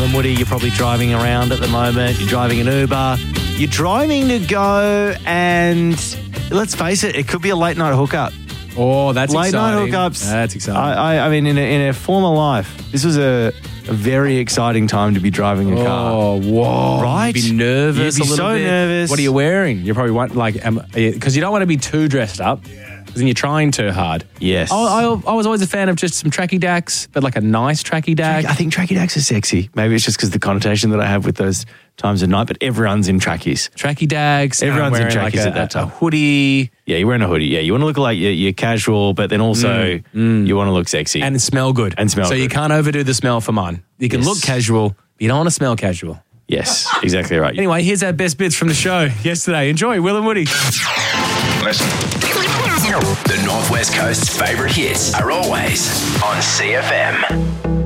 and Woody, you're probably driving around at the moment. You're driving an Uber. You're driving to go and, let's face it, it could be a late night hookup. Oh, that's late exciting. night hookups. That's exciting. I mean, in a former life, this was a very exciting time to be driving a car. Oh, whoa. Right? You'd be nervous You'd be a little so bit. nervous. What are you wearing? You probably want, because you don't want to be too dressed up. Because then you're trying too hard. Yes. I was always a fan of just some tracky dacks, but like a nice tracky dack. I think tracky dacks are sexy. Maybe it's just because the connotation that I have with those times of night, but everyone's in trackies. Tracky dacks. Everyone's in wearing trackies like at that time. A hoodie. Yeah, you're wearing a hoodie. Yeah, you want to look like you're casual, but then also you want to look sexy. And smell good. So you can't overdo the smell for mine. You can look casual, but you don't want to smell casual. Yes, exactly right. Anyway, here's our best bits from the show yesterday. Enjoy, Will and Woody. Listen. The Northwest Coast's favourite hits are always on CFM.